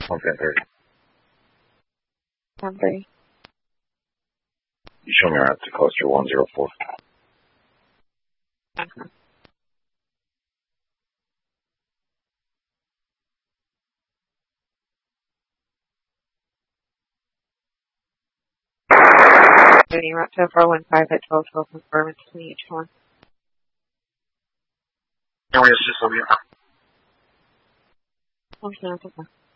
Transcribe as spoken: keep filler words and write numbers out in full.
One ten thirty. ten thirty. You show me around to cluster one zero four. Okay. Journey route to four one five at twelve twelve, confirm it's twenty each one. No, it's just over here. Okay, that's okay.